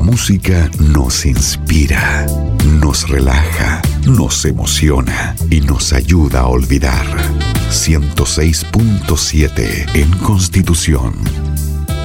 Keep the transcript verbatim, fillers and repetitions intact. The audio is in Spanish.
música nos inspira, nos relaja, nos emociona y nos ayuda a olvidar. ciento seis punto siete en Constitución.